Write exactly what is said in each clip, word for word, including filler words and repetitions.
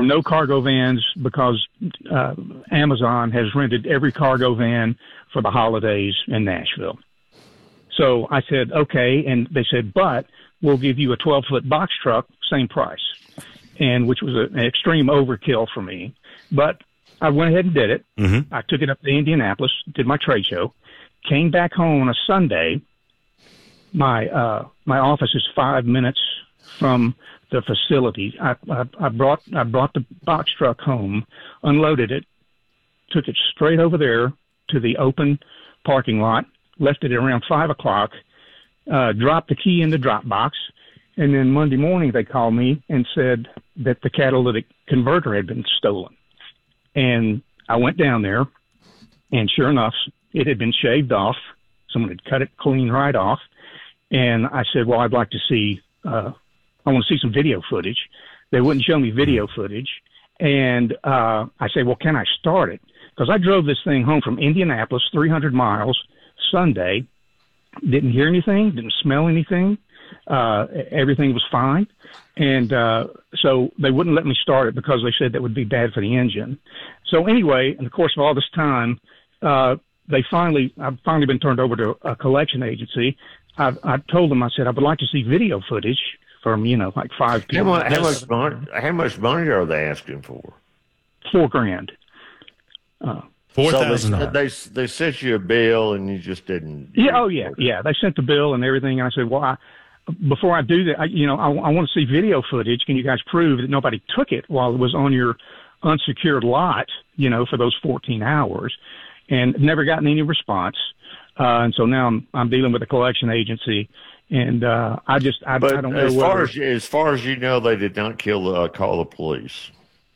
no cargo vans because uh, Amazon has rented every cargo van for the holidays in Nashville. So I said, okay. And they said, but we'll give you a twelve-foot box truck, same price, and which was a, an extreme overkill for me. But I went ahead and did it. Mm-hmm. I took it up to Indianapolis, did my trade show, came back home on a Sunday. My uh, my office is five minutes from the facility. I, I, I brought I brought the box truck home, unloaded it, took it straight over there to the open parking lot, left it at around five o'clock, uh, dropped the key in the drop box, and then Monday morning they called me and said that the catalytic converter had been stolen. And I went down there, and sure enough, it had been shaved off. Someone had cut it clean right off. And I said, well, I'd like to see, uh, I want to see some video footage. They wouldn't show me video footage. And uh, I said, well, can I start it? Because I drove this thing home from Indianapolis, three hundred miles, Sunday. Didn't hear anything, didn't smell anything. Uh, everything was fine. And uh, so they wouldn't let me start it because they said that would be bad for the engine. So anyway, in the course of all this time, uh, they finally, I've finally been turned over to a collection agency. I, I told them, I said, I would like to see video footage from, you know, like five people. How much, how much money, how much money are they asking for? Four grand. Uh, Four so thousand they, dollars. they they sent you a bill and you just didn't. Yeah. Oh yeah. Yeah. They sent the bill and everything. And I said, well, I, before I do that, I, you know, I, I want to see video footage. Can you guys prove that nobody took it while it was on your unsecured lot, you know, for those fourteen hours? And never gotten any response. Uh, and so now I'm, I'm dealing with a collection agency, and uh, I just I, but I don't know. As whether, far as as far as you know, they did not kill the uh, call the police.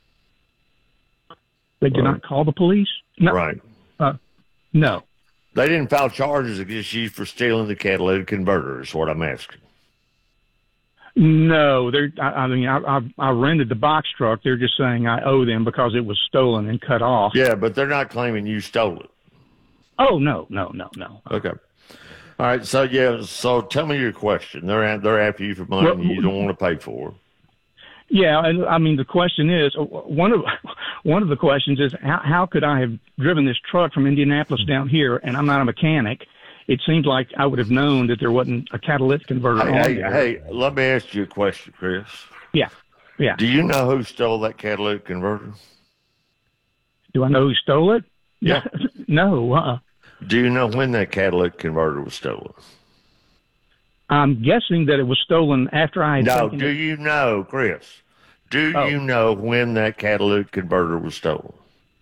They did right. not call the police. No. Right. Uh, no. They didn't file charges against you for stealing the catalytic converter. Is what I'm asking. No, they're. I, I mean, I, I I rented the box truck. They're just saying I owe them because it was stolen and cut off. Yeah, but they're not claiming you stole it. Oh no, no, no, no. Okay. All right. So yeah. So tell me your question. They're at, they're after you for money well, you don't want to pay for. Yeah, and I mean the question is one of one of the questions is how how could I have driven this truck from Indianapolis down here, and I'm not a mechanic. It seems like I would have known that there wasn't a catalytic converter Hey, on hey, there. hey, let me ask you a question, Chris. Yeah, yeah. Do you know who stole that catalytic converter? Do I know who stole it? Yeah. No. Uh-uh. Do you know when that catalytic converter was stolen? I'm guessing that it was stolen after I had No, taken do it. you know, Chris? Do Oh. you know when that catalytic converter was stolen?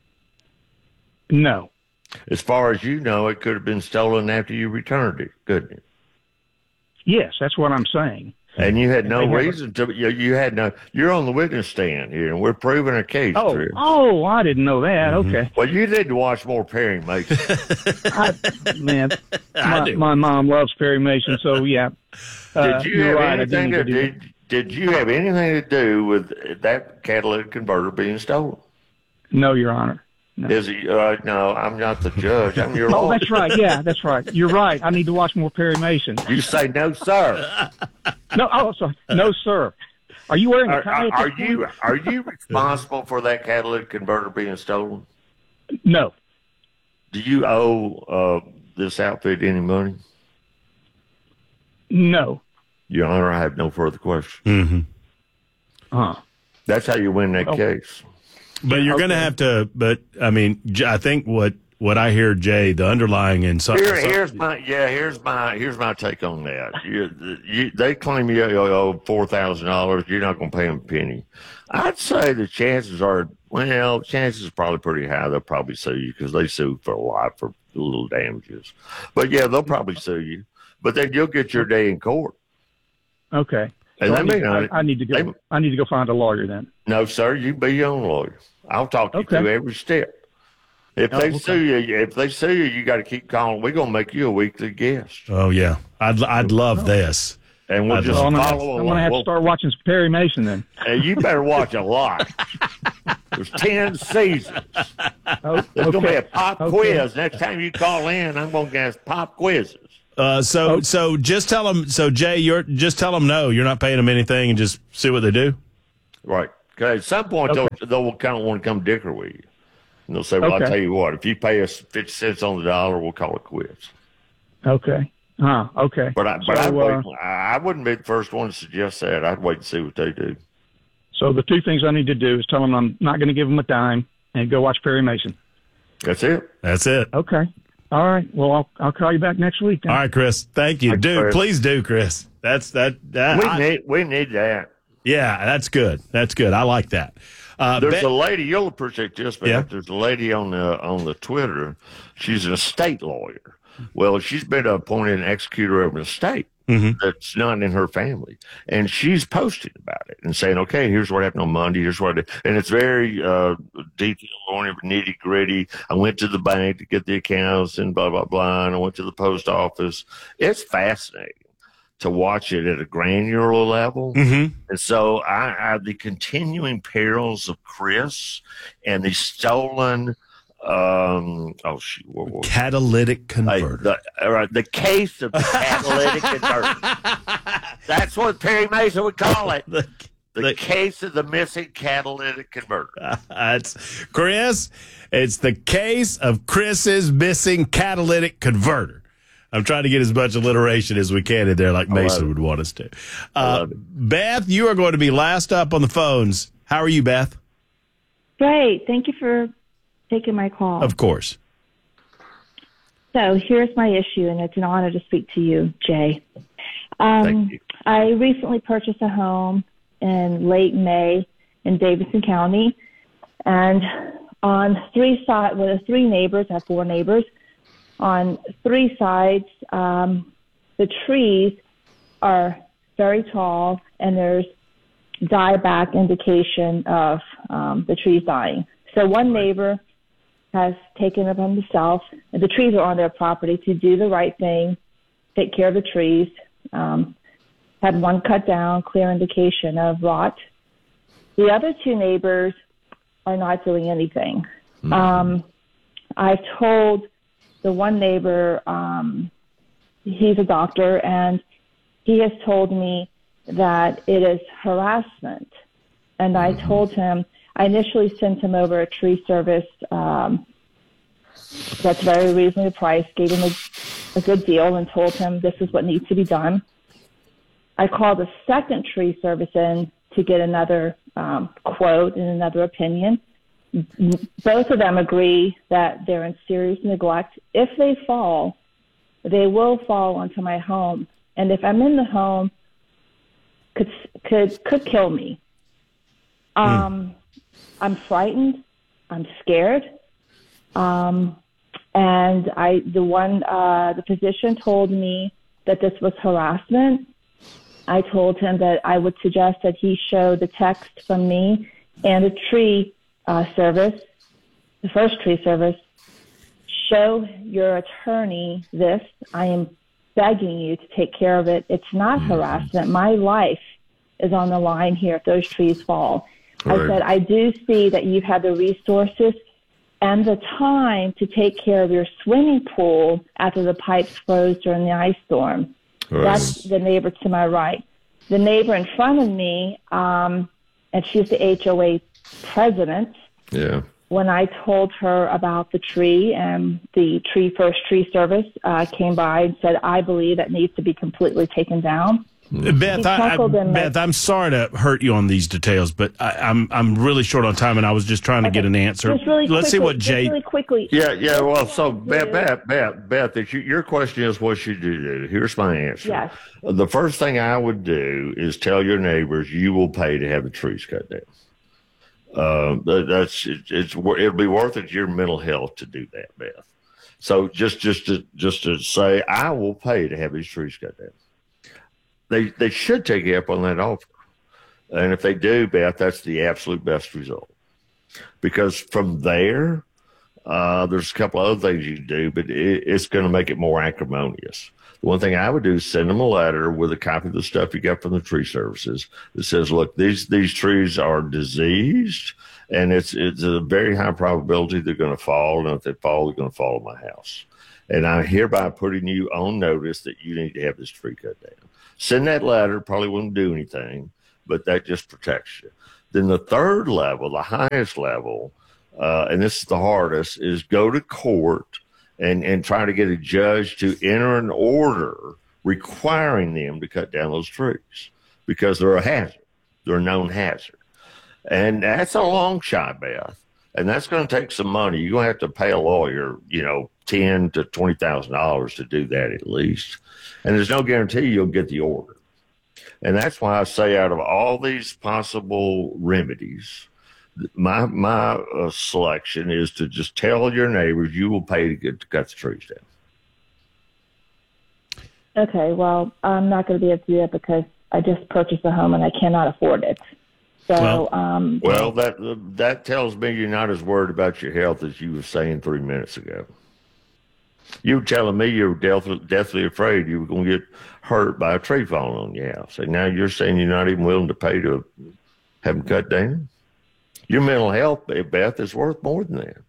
No. As far as you know, it could have been stolen after you returned it, couldn't it? Yes, that's what I'm saying. And you had no They have a- reason to. You, you had no. You're on the witness stand here, and we're proving a case. Oh, Chris. oh, I didn't know that. Mm-hmm. Okay. Well, you need to watch more Perry Mason. I, man, I my, do. my mom loves Perry Mason, so yeah. Uh, Did you you're have right, I do anything need to, to do that. did, did you have anything to do with that catalytic converter being stolen? No, Your Honor. No. Is it? Uh, no, I'm not the judge. I'm your Oh, lawyer. that's right. Yeah, that's right. You're right. I need to watch more Perry Mason. You say no, sir. No, oh, sorry. No, sir. Are you wearing a Are, tie? are, at are this you point? are you responsible for that catalytic converter being stolen? No. Do you owe uh, this outfit any money? No. Your Honor, I have no further questions. Mm-hmm. Huh. That's how you win that Oh. case. But you're going to Okay. have to. But I mean, J- I think what what I hear, Jay, the underlying in some. Here, here's my yeah. Here's my here's my take on that. You, you, they claim you owe four thousand dollars. You're not going to pay them a penny. I'd say the chances are well, chances are probably pretty high. They'll probably sue you because they sue for a lot for little damages. But yeah, they'll probably sue you. But then you'll get your day in court. Okay. And So they I, may need, not. I, I need to go. they- I need to go find a lawyer then. No, sir. You be your own lawyer. I'll talk you Okay. through every step. If Oh, they okay. sue you, if they sue you, you got to keep calling. We're gonna make you a weekly guest, Oh yeah, I'd I'd love this. and we'll I'd just Well, I'm gonna, have, follow I'm along. gonna have We'll- to start watching some Perry Mason then. And you better watch a lot. There's ten seasons. Oh, There's gonna be a okay. pop Okay. quiz next time you call in. I'm gonna ask pop quizzes. Uh, so Oh. so just tell them. So Jay, you're just tell them no. You're not paying them anything, and just see what they do. Right. Okay, at some point Okay. they'll they'll kind of want to come dicker with you. And they'll say, "Well, Okay. I'll tell you what. If you pay us fifty cents on the dollar, we'll call it quits." Okay. Huh. Okay. But I but I, So, wait, uh, I wouldn't be the first one to suggest that. I'd wait and see what they do. So the two things I need to do is tell them I'm not going to give them a dime and go watch Perry Mason. That's it. That's it. Okay. All right. Well, I'll I'll call you back next week then. All right, Chris. Thank you, Thanks, dude. Chris. Please do, Chris. That's that. that We I- need we need that. yeah, that's good. That's good. I like that. Uh, There's Be- a lady. You'll appreciate this, but Yeah. there's a lady on the on the Twitter. She's an estate lawyer. Well, she's been appointed an executor of an estate Mhm. that's not in her family, and she's posting about it and saying, "Okay, here's what happened on Monday. Here's what," I did. And it's very uh, detailed, nitty gritty. I went to the bank to get the accounts and blah blah blah, and I went to the post office. It's fascinating to watch it at a granular level. Mhm. And so I, I the continuing perils of Chris and the stolen um oh shoot what, what, catalytic hey, converter. the, all right, the case of the catalytic converter. That's what Perry Mason would call it. The- The, the- case of the missing catalytic converter. That's Chris. It's the case of Chris's missing catalytic converter. I'm trying to get as much alliteration as we can in there, like Mason it. would want us to. I Uh, love it. Beth, you are going to be last up on the phones. How are you, Beth? Great. Thank you for taking my call. Of course. So here's my issue, and it's an honor to speak to you, Jay. Um, Thank you. I recently purchased a home in late May in Davidson County, and on three sides, well, there's three neighbors. I have four neighbors. On three sides, um, the trees are very tall, and there's dieback indication of um, the trees dying. So one neighbor has taken it upon himself, and the trees are on their property, to do the right thing, take care of the trees, um, had one cut down, clear indication of rot. The other two neighbors are not doing anything. Mm-hmm. Um, I've told the one neighbor, um, he's a doctor, and he has told me that it is harassment. And I Mm-hmm. told him, I initially sent him over a tree service um, that's very reasonably priced, gave him a, a good deal, and told him this is what needs to be done. I called a second tree service in to get another um, quote and another opinion. Both of them agree that they're in serious neglect. If they fall, they will fall onto my home, and if I'm in the home, could could could kill me. Um, I'm frightened. I'm scared. Um, and I, the one, uh, the physician told me that this was harassment. I told him that I would suggest that he show the text from me and a tree uh, service, the first tree service. Show your attorney this. I am begging you to take care of it. It's not harassment. My life is on the line here if those trees fall. I Right. said, I do see that you've had the resources and the time to take care of your swimming pool after the pipes froze during the ice storm. Right. That's the neighbor to my right. The neighbor in front of me, um, and she's the H O A president, Yeah. when I told her about the tree, and the tree first tree service uh, came by and said, I believe that needs to be completely taken down. Beth, I, I, chuckled and Beth, I'm sorry to hurt you on these details, but I, I'm I'm really short on time, and I was just trying to get an answer. Just really Let's see quickly- what just Jay. Really quickly. Yeah, yeah. Well, so What Beth, do- Beth, Beth, Beth, if you, your question is what should you do? Here's my answer. Yes. The first thing I would do is tell your neighbors you will pay to have the trees cut down. Uh, that- that's it, it's it'll be worth it to your mental health to do that, Beth. So just just to just to say, I will pay to have these trees cut down. They they should take you up on that offer, and if they do, Beth, that's the absolute best result. Because from there, uh, there's a couple other things you can do, but it, it's going to make it more acrimonious. The one thing I would do is send them a letter with a copy of the stuff you got from the tree services that says, look, these, these trees are diseased, and it's, it's a very high probability they're going to fall, and if they fall, they're going to fall on my house. And I'm hereby putting you on notice that you need to have this tree cut down. Send that letter, probably won't do anything, but that just protects you. Then the third level, the highest level, uh, and this is the hardest, is go to court and, and try to get a judge to enter an order requiring them to cut down those trees because they're a hazard. They're a known hazard. And that's a long shot, Beth. And that's going to take some money. You're going to have to pay a lawyer, you know, ten to twenty thousand dollars to do that at least. And there's no guarantee you'll get the order. And that's why I say out of all these possible remedies, my my uh, selection is to just tell your neighbors you will pay to get to cut the trees down. Okay, well, I'm not going to be able to do that because I just purchased a home and I cannot afford it. So, well, um, well, that that tells me you're not as worried about your health as you were saying three minutes ago. You were telling me you were deathly, deathly afraid you were going to get hurt by a tree falling on your house. And now you're saying you're not even willing to pay to have them cut down? Your mental health, Beth, is worth more than that.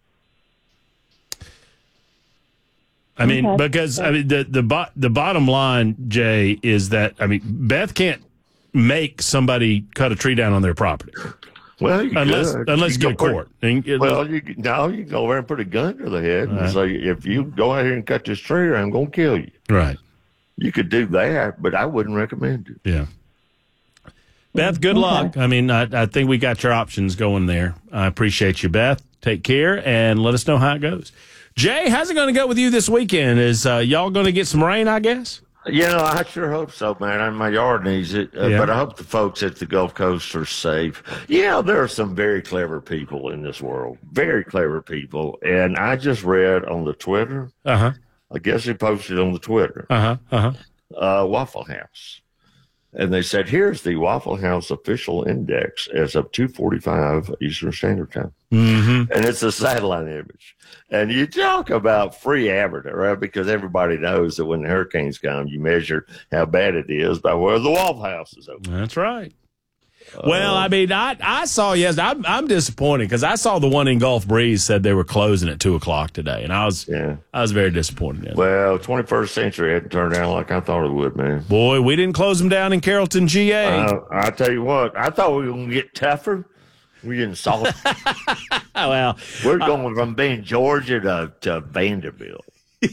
I mean, okay. because I mean the the bo- the bottom line, Jay, is that I mean Beth can't make somebody cut a tree down on their property. Well, you unless could. unless you, you go to court. And, well, you no, you can go over and put a gun to the head right. and say, if you go out here and cut this tree, I'm going to kill you. Right. You could do that, but I wouldn't recommend it. Yeah. Beth, good okay. luck. I mean, I, I think we got your options going there. I appreciate you, Beth. Take care and let us know how it goes. Jay, how's it going to go with you this weekend? Is uh, y'all going to get some rain, I guess? You know, I sure hope so, man. My yard needs it, uh, yeah. but I hope the folks at the Gulf Coast are safe. You know, there are some very clever people in this world, very clever people. And I just read on the Twitter, uh-huh. I guess they posted on the Twitter, uh-huh. Uh-huh. uh, Waffle House. And they said, here's the Waffle House official index as of two forty-five Eastern Standard Time. Mm-hmm. And it's a satellite image. And you talk about free advertising, right? Because everybody knows that when the hurricanes come, you measure how bad it is by where the Waffle House is open. That's right. Well, I mean, I I saw yes, I'm I'm disappointed because I saw the one in Gulf Breeze said they were closing at two o'clock today, and I was yeah. I was very disappointed. In well, twenty-first century hadn't turned out like I thought it would, man. Boy, we didn't close them down in Carrollton, G A. Uh, I tell you what, I thought we were gonna get tougher. We getting soft. Well, we're going uh, from being Georgia to, to Vanderbilt.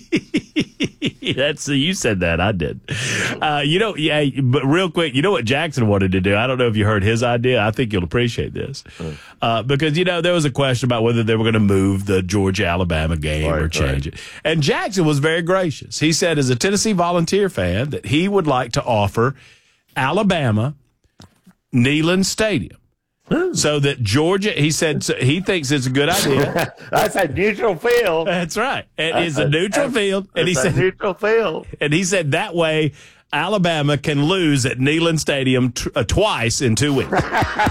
That's you said that. I did. Uh, you know, yeah. But real quick, you know what Jackson wanted to do? I don't know if you heard his idea. I think you'll appreciate this uh, because you know there was a question about whether they were going to move the Georgia Alabama game right, or change right. it. And Jackson was very gracious. He said, as a Tennessee Volunteer fan, that he would like to offer Alabama Neyland Stadium. So that Georgia, he said, so he thinks it's a good idea. That's a neutral field. That's right. It is a neutral field, and he it's said a neutral field. And he said that way Alabama can lose at Neyland Stadium t- uh, twice in two weeks.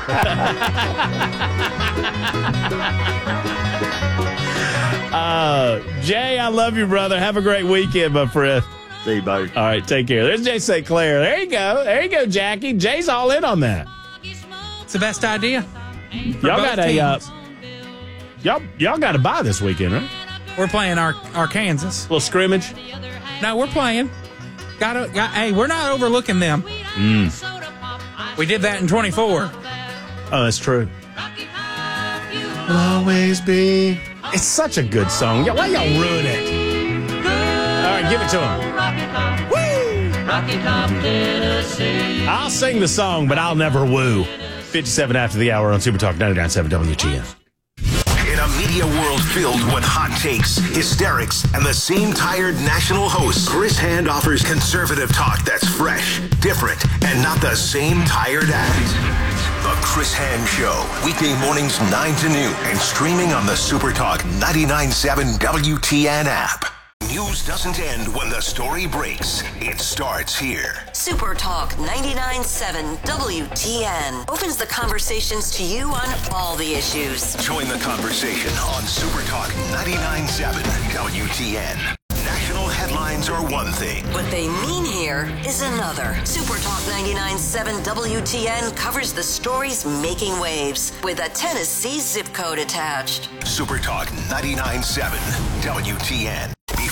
uh, Jay, I love you, brother. Have a great weekend, my friend. See you, buddy. All right, take care. There's Jay Saint Clair. There you go. There you go, Jackie. Jay's all in on that. It's the best idea. Y'all got a uh, y'all y'all got a bye this weekend, right? We're playing our, our Kansas. Little scrimmage. No, we're playing. Got to. Got, hey, we're not overlooking them. Mm. We did that in twenty-four. Oh, that's true. Will always be. It's such a good song. Why y'all ruin it? All right, give it to him. Woo! Rocky Top, Tennessee. I'll sing the song, but I'll never woo. fifty-seven after the hour on Super Talk ninety-nine point seven W T N. In a media world filled with hot takes, hysterics, and the same tired national hosts, Chris Hand offers conservative talk that's fresh, different, and not the same tired act. The Chris Hand Show, weekday mornings nine to noon, and streaming on the Super Talk ninety-nine point seven W T N app. News doesn't end when the story breaks. It starts here. Super Talk ninety-nine point seven W T N opens the conversations to you on all the issues. Join the conversation on Super Talk ninety-nine point seven W T N. National headlines are one thing. What they mean here is another. Super Talk ninety-nine point seven W T N covers the stories making waves with a Tennessee zip code attached. Super Talk ninety-nine point seven W T N.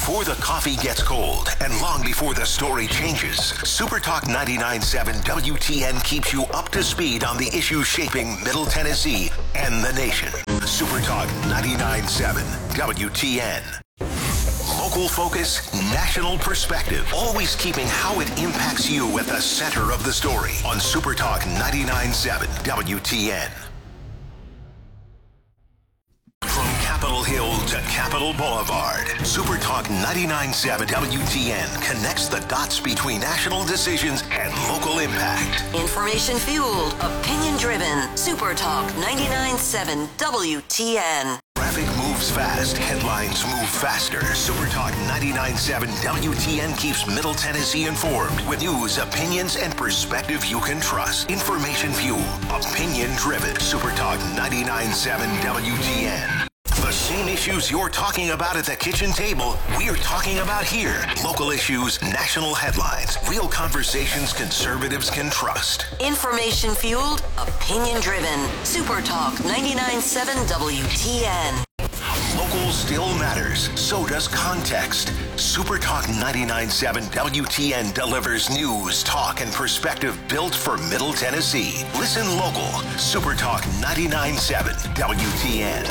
Before the coffee gets cold and long before the story changes, Super Talk ninety-nine point seven W T N keeps you up to speed on the issues shaping Middle Tennessee and the nation. Super Talk ninety-nine point seven W T N. Local focus, national perspective, always keeping how it impacts you at the center of the story on Super Talk ninety-nine point seven W T N. From Capitol Hill to Capitol Boulevard, Super Talk ninety-nine point seven W T N connects the dots between national decisions and local impact. Information fueled, opinion driven. Super Talk ninety-nine point seven W T N. Traffic moves fast, headlines move faster. Super Talk ninety-nine point seven W T N keeps Middle Tennessee informed with news, opinions, and perspective you can trust. Information fueled, opinion driven. Super Talk ninety-nine point seven W T N. The same issues you're talking about at the kitchen table, we're talking about here. Local issues, national headlines, real conversations conservatives can trust. Information fueled, opinion driven. Super Talk ninety-nine point seven W T N. Local still matters, so does context. Super Talk ninety-nine point seven W T N delivers news, talk, and perspective built for Middle Tennessee. Listen local. Super Talk ninety-nine point seven W T N.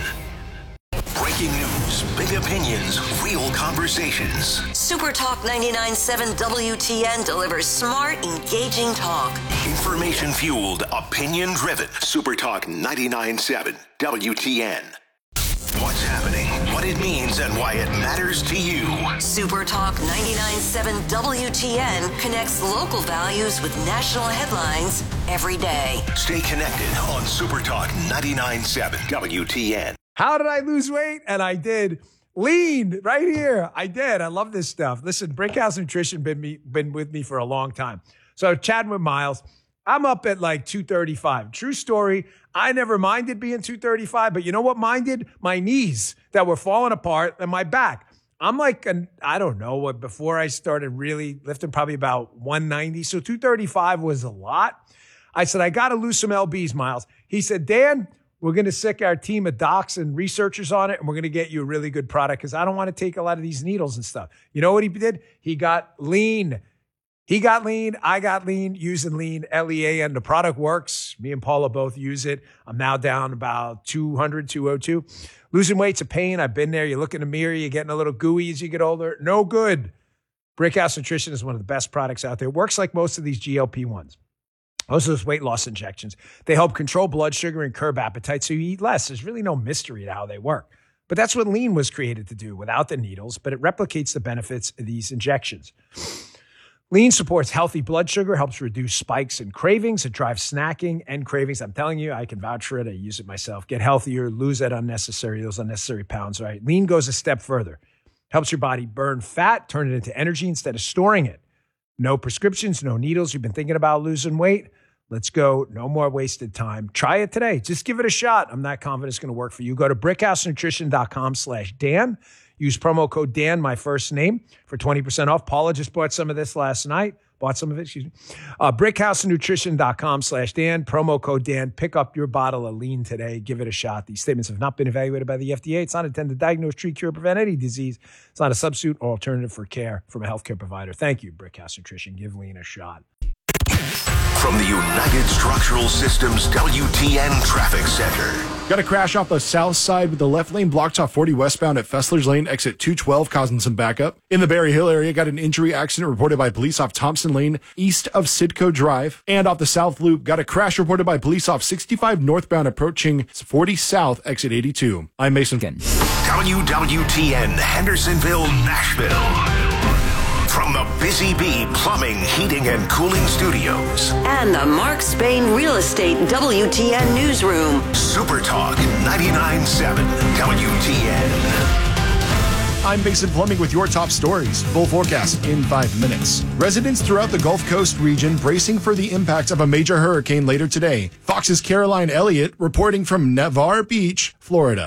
Breaking news, big opinions, real conversations. Super Talk ninety-nine point seven W T N delivers smart, engaging talk. Information fueled, opinion driven. Super Talk ninety-nine point seven W T N. What's happening, what it means, and why it matters to you. Super Talk ninety-nine point seven W T N connects local values with national headlines every day. Stay connected on Super Talk ninety-nine point seven W T N. How did I lose weight? And I did. Lean right here. I did. I love this stuff. Listen, Brickhouse Nutrition been me been with me for a long time. So chatting with Miles, I'm up at like two thirty-five. True story. I never minded being two thirty-five, but you know what minded? My knees that were falling apart and my back. I'm like, an, I don't know what, before I started really lifting, probably about one ninety. So two thirty-five was a lot. I said, I got to lose some L Bs, Miles. He said, Dan, we're going to sick our team of docs and researchers on it, and we're going to get you a really good product because I don't want to take a lot of these needles and stuff. You know what he did? He got lean. He got lean. I got lean using lean, L E A, and the product works. Me and Paula both use it. I'm now down about two hundred, two oh two. Losing weight's a pain. I've been there. You look in the mirror, you're getting a little gooey as you get older. No good. Brickhouse Nutrition is one of the best products out there. It works like most of these G L P ones. Most of those weight loss injections, they help control blood sugar and curb appetite so you eat less. There's really no mystery to how they work. But that's what lean was created to do without the needles, but it replicates the benefits of these injections. Lean supports healthy blood sugar, helps reduce spikes and cravings. It drives snacking and cravings. I'm telling you, I can vouch for it. I use it myself. Get healthier, lose that unnecessary, those unnecessary pounds, right? Lean goes a step further. Helps your body burn fat, turn it into energy instead of storing it. No prescriptions, no needles. You've been thinking about losing weight? Let's go. No more wasted time. Try it today. Just give it a shot. I'm not confident it's going to work for you. Go to brickhousenutrition.com slash Dan. Use promo code Dan, my first name, for twenty percent off. Paula just bought some of this last night. Bought some of it, excuse me. Uh, brickhousenutrition.com slash Dan. Promo code Dan. Pick up your bottle of lean today. Give it a shot. These statements have not been evaluated by the F D A. It's not intended to diagnose, treat, cure, prevent any disease. It's not a substitute or alternative for care from a healthcare provider. Thank you, Brickhouse Nutrition. Give lean a shot. From the United Structural Systems W T N Traffic Center. Got a crash off the south side with the left lane blocked off forty westbound at Fessler's Lane, exit two twelve, causing some backup. In the Berry Hill area, got an injury accident reported by police off Thompson Lane, east of Sidco Drive. And off the south loop, got a crash reported by police off sixty-five northbound approaching forty south, exit eighty-two. I'm Mason Ken. W W T N Hendersonville, Nashville. From the Busy Bee Plumbing, Heating, and Cooling Studios. And the Mark Spain Real Estate W T N Newsroom. Super Talk ninety-nine point seven W T N. I'm Mason Plumbing with your top stories. Full forecast in five minutes. Residents throughout the Gulf Coast region bracing for the impact of a major hurricane later today. Fox's Caroline Elliott reporting from Navarre Beach, Florida.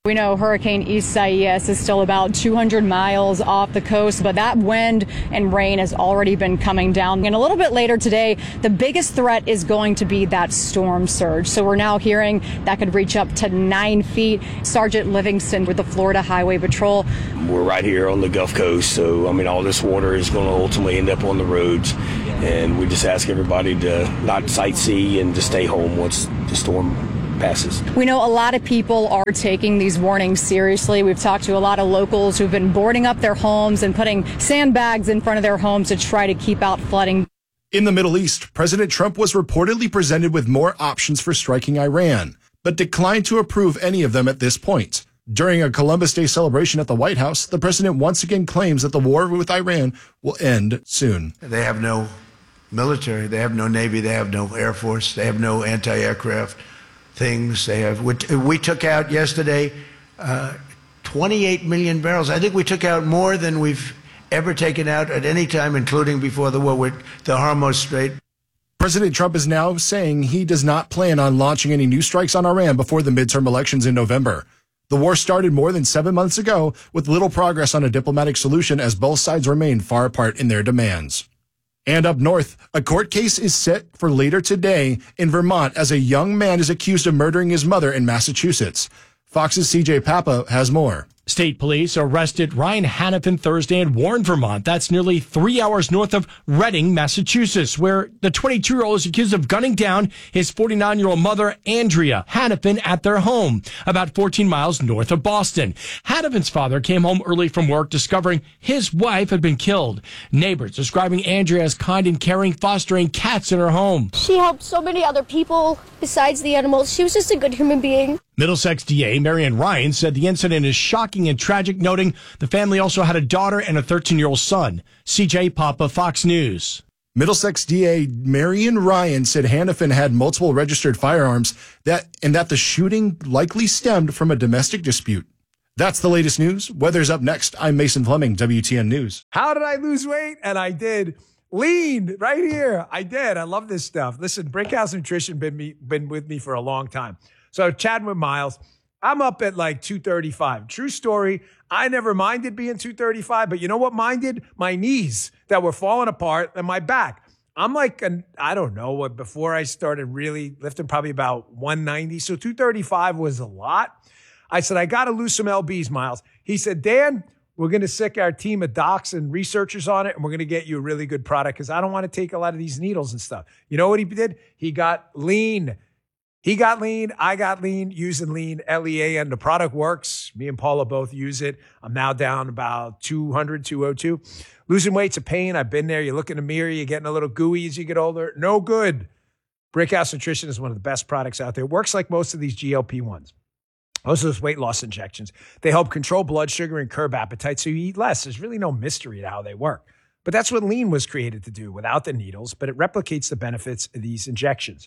We know Hurricane Isaias is still about two hundred miles off the coast, but that wind and rain has already been coming down. And a little bit later today, the biggest threat is going to be that storm surge. So we're now hearing that could reach up to nine feet. Sergeant Livingston with the Florida Highway Patrol. We're right here on the Gulf Coast, so I mean, all this water is going to ultimately end up on the roads. And we just ask everybody to not sightsee and to stay home once the storm passes. We know a lot of people are taking these warnings seriously. We've talked to a lot of locals who've been boarding up their homes and putting sandbags in front of their homes to try to keep out flooding. In the Middle East, President Trump was reportedly presented with more options for striking Iran, but declined to approve any of them at this point. During a Columbus Day celebration at the White House, the president once again claims that the war with Iran will end soon. They have no military, they have no Navy, they have no Air Force, they have no anti-aircraft things. They have. We took out yesterday uh, twenty-eight million barrels. I think we took out more than we've ever taken out at any time, including before the war with the Hormuz Strait. President Trump is now saying he does not plan on launching any new strikes on Iran before the midterm elections in November. The war started more than seven months ago with little progress on a diplomatic solution as both sides remain far apart in their demands. And up north, a court case is set for later today in Vermont as a young man is accused of murdering his mother in Massachusetts. Fox's C J Papa has more. State police arrested Ryan Hannafin Thursday in Warren, Vermont. That's nearly three hours north of Reading, Massachusetts, where the twenty-two-year-old is accused of gunning down his forty-nine-year-old mother, Andrea Hannafin, at their home, about fourteen miles north of Boston. Hannafin's father came home early from work, discovering his wife had been killed. Neighbors describing Andrea as kind and caring, fostering cats in her home. She helped so many other people besides the animals. She was just a good human being. Middlesex D A Marion Ryan said the incident is shocking and tragic, noting the family also had a daughter and a thirteen-year-old son. C J Papa, Fox News. Middlesex D A Marion Ryan said Hannafin had multiple registered firearms that and that the shooting likely stemmed from a domestic dispute. That's the latest news. Weather's up next. I'm Mason Fleming, W T N News. How did I lose weight? And I did. Lean right here. I did. I love this stuff. Listen, Brickhouse Nutrition been me, been with me for a long time. So chatting with Miles, I'm up at like two thirty-five. True story. I never minded being two thirty-five, but you know what minded? My knees that were falling apart and my back. I'm like, an, I don't know what, before I started really lifting, probably about one ninety. So two thirty-five was a lot. I said, I got to lose some L Bs, Miles. He said, Dan, we're going to sick our team of docs and researchers on it, and we're going to get you a really good product because I don't want to take a lot of these needles and stuff. You know what he did? He got lean. He got lean. I got lean using lean, L E A N. The product works. Me and Paula both use it. I'm now down about two hundred, two oh two. Losing weight's a pain. I've been there. You look in the mirror, you're getting a little gooey as you get older. No good. Brickhouse Nutrition is one of the best products out there. It works like most of these G L P ones. Most of those weight loss injections. They help control blood sugar and curb appetite so you eat less. There's really no mystery to how they work. But that's what lean was created to do without the needles, but it replicates the benefits of these injections.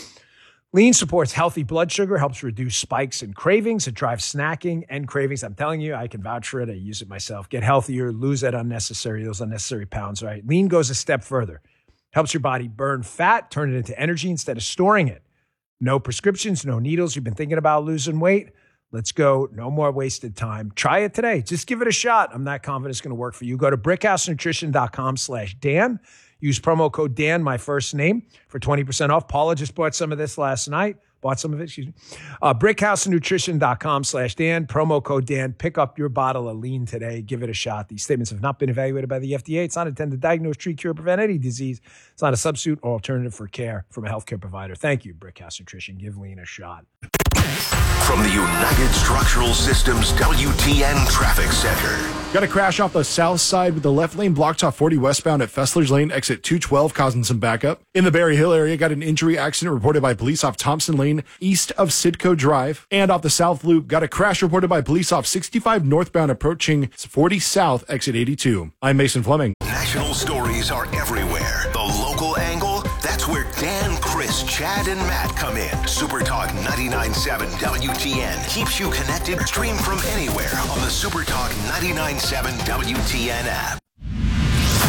Lean supports healthy blood sugar, helps reduce spikes and cravings. It drives snacking and cravings. I'm telling you, I can vouch for it. I use it myself. Get healthier, lose that unnecessary, those unnecessary pounds, right? Lean goes a step further. Helps your body burn fat, turn it into energy instead of storing it. No prescriptions, no needles. You've been thinking about losing weight? Let's go. No more wasted time. Try it today. Just give it a shot. I'm not confident it's going to work for you. Go to brickhousenutrition.com slash Dan. Use promo code Dan, my first name, for twenty percent off. Paula just bought some of this last night. Bought some of it, excuse me. Uh, brickhousenutrition.com slash Dan. Promo code Dan. Pick up your bottle of lean today. Give it a shot. These statements have not been evaluated by the F D A. It's not intended to diagnose, treat, cure, prevent any disease. It's not a substitute or alternative for care from a healthcare provider. Thank you, Brickhouse Nutrition. Give lean a shot. From the United Structural Systems W T N Traffic Center. Got a crash off the south side with the left lane blocked off forty westbound at Fessler's Lane, exit two twelve, causing some backup. In the Berry Hill area, got an injury accident reported by police off Thompson Lane, east of Sidco Drive. And off the South Loop, got a crash reported by police off sixty-five northbound approaching forty south, exit eighty-two. I'm Mason Fleming. National stories are everywhere. The local angle, that's where Dan, Chris, Chad, and Matt come in. Super Talk ninety-nine point seven W T N keeps you connected. Stream from anywhere on the Super Talk ninety-nine point seven W T N app.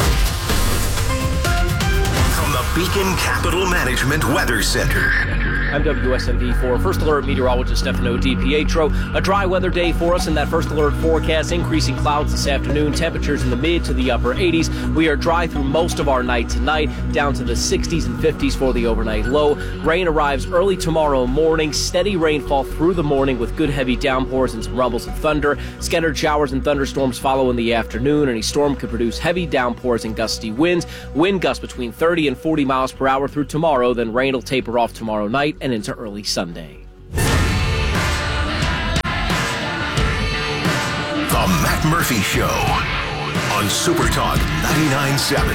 From the Beacon Capital Management Weather Center, I'm W S M V four First Alert meteorologist Stefano DiPietro. A dry weather day for us in that First Alert forecast. Increasing clouds this afternoon. Temperatures in the mid to the upper eighties. We are dry through most of our night tonight, down to the sixties and fifties for the overnight low. Rain arrives early tomorrow morning. Steady rainfall through the morning with good heavy downpours and some rumbles and thunder. Scattered showers and thunderstorms follow in the afternoon. Any storm could produce heavy downpours and gusty winds. Wind gusts between thirty and forty miles per hour through tomorrow. Then rain will taper off tomorrow night and into early Sunday. The Matt Murphy Show on Super Talk ninety-nine point seven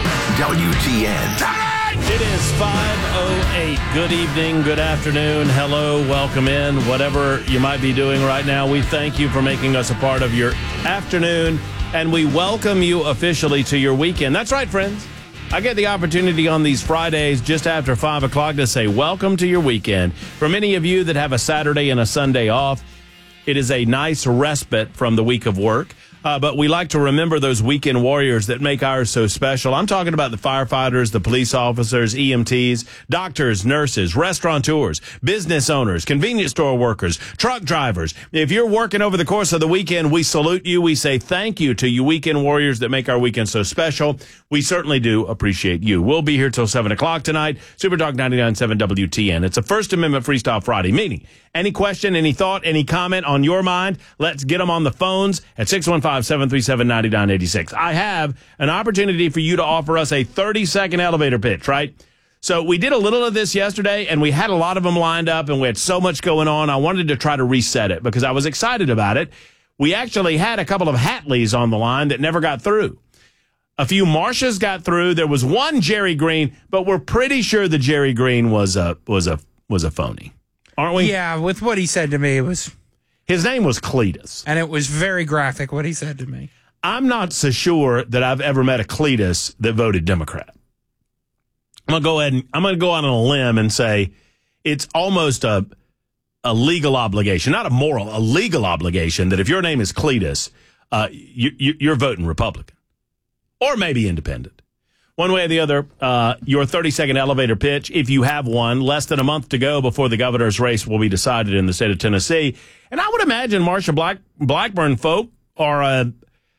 W T N. It is five oh eight. Good evening, good afternoon, hello, welcome in. Whatever you might be doing right now, we thank you for making us a part of your afternoon, and we welcome you officially to your weekend. That's right, friends. I get the opportunity on these Fridays just after five o'clock to say welcome to your weekend. For many of you that have a Saturday and a Sunday off, it is a nice respite from the week of work. Uh, but we like to remember those weekend warriors that make ours so special. I'm talking about the firefighters, the police officers, E M Ts, doctors, nurses, restaurateurs, business owners, convenience store workers, truck drivers. If you're working over the course of the weekend, we salute you. We say thank you to you weekend warriors that make our weekend so special. We certainly do appreciate you. We'll be here till seven o'clock tonight. Super Talk ninety-nine point seven W T N. It's a First Amendment Freestyle Friday, meaning any question, any thought, any comment on your mind, let's get them on the phones at six one five, seven three seven, nine nine eight six. I have an opportunity for you to offer us a thirty-second elevator pitch, right? So we did a little of this yesterday, and we had a lot of them lined up, and we had so much going on. I wanted to try to reset it because I was excited about it. We actually had a couple of Hatleys on the line that never got through. A few Marshas got through. There was one Jerry Green, but we're pretty sure the Jerry Green was a was a was a phony, aren't we? Yeah, with what he said to me, it was. His name was Cletus. And it was very graphic what he said to me. I'm not so sure that I've ever met a Cletus that voted Democrat. I'm gonna go ahead and I'm gonna go out on a limb and say it's almost a a legal obligation, not a moral, a legal obligation that if your name is Cletus, uh, you, you, you're voting Republican. Or maybe independent. One way or the other, uh, your thirty-second elevator pitch, if you have one, less than a month to go before the governor's race will be decided in the state of Tennessee. And I would imagine Marsha Black, Blackburn folk are a,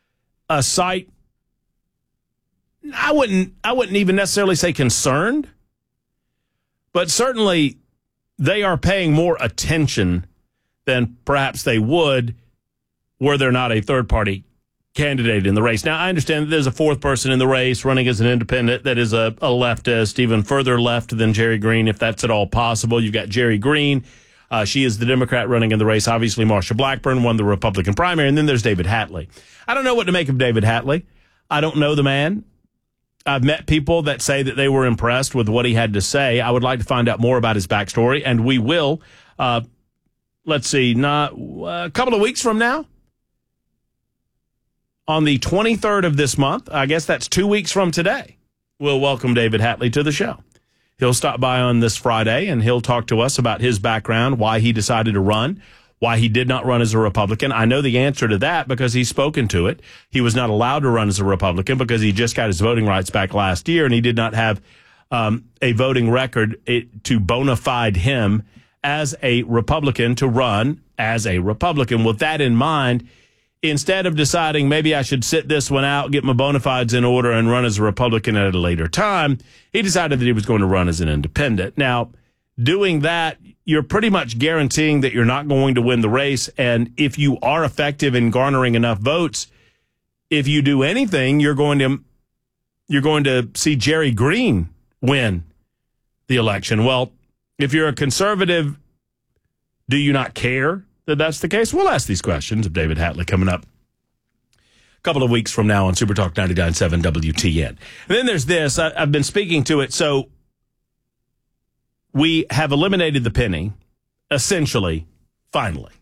a site, I wouldn't, I wouldn't even necessarily say concerned, but certainly they are paying more attention than perhaps they would were there not a third-party candidate in the race. Now, I understand that there's a fourth person in the race running as an independent that is a, a leftist, even further left than Jerry Green, if that's at all possible. You've got Jerry Green. Uh, she is the Democrat running in the race. Obviously, Marsha Blackburn won the Republican primary, and then there's David Hatley. I don't know what to make of David Hatley. I don't know the man. I've met people that say that they were impressed with what he had to say. I would like to find out more about his backstory, and we will. Uh, let's see, not a couple of weeks from now, on the twenty-third of this month, I guess that's two weeks from today, we'll welcome David Hatley to the show. He'll stop by on this Friday, and he'll talk to us about his background, why he decided to run, why he did not run as a Republican. I know the answer to that because he's spoken to it. He was not allowed to run as a Republican because he just got his voting rights back last year, and he did not have um, a voting record it, to bona fide him as a Republican to run as a Republican. With that in mind, instead of deciding maybe I should sit this one out, get my bona fides in order, and run as a Republican at a later time, he decided that he was going to run as an independent. Now, doing that, you're pretty much guaranteeing that you're not going to win the race. And if you are effective in garnering enough votes, if you do anything, you're going to you're going to see Jerry Green win the election. Well, if you're a conservative, do you not care that that's the case? We'll ask these questions of David Hatley coming up a couple of weeks from now on Super Talk ninety-nine point seven W T N. And then there's this. I, I've been speaking to it. So we have eliminated the penny, essentially, finally.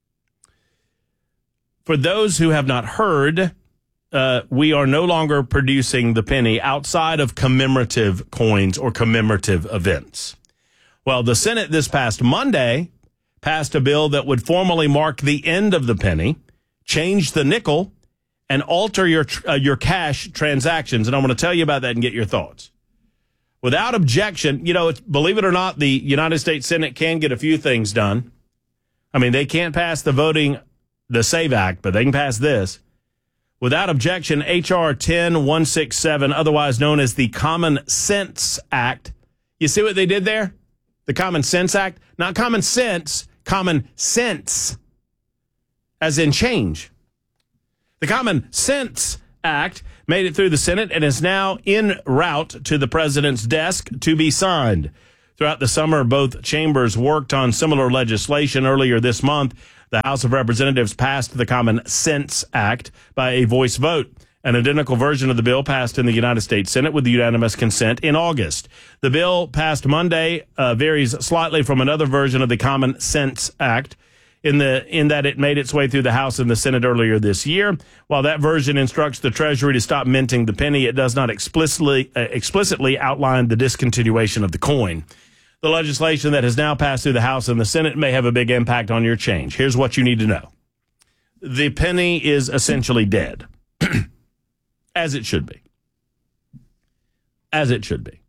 For those who have not heard, uh, we are no longer producing the penny outside of commemorative coins or commemorative events. Well, the Senate this past Monday passed a bill that would formally mark the end of the penny, change the nickel, and alter your uh, your cash transactions. And I'm going to tell you about that and get your thoughts. Without objection, you know, it's, believe it or not, the United States Senate can get a few things done. I mean, they can't pass the voting, the SAVE Act, but they can pass this. Without objection, H R ten one sixty-seven, otherwise known as the Common Sense Act. You see what they did there? The Common Sense Act? Not common sense, common sense, as in change. The Common Sense Act made it through the Senate and is now en route to the president's desk to be signed. Throughout the summer, both chambers worked on similar legislation. Earlier this month, the House of Representatives passed the Common Sense Act by a voice vote. An identical version of the bill passed in the United States Senate with unanimous consent in August. The bill passed Monday uh, varies slightly from another version of the Common Sense Act in the in that it made its way through the House and the Senate earlier this year. While that version instructs the Treasury to stop minting the penny, it does not explicitly uh, explicitly outline the discontinuation of the coin. The legislation that has now passed through the House and the Senate may have a big impact on your change. Here's what you need to know. The penny is essentially dead, as it should be. As it should be.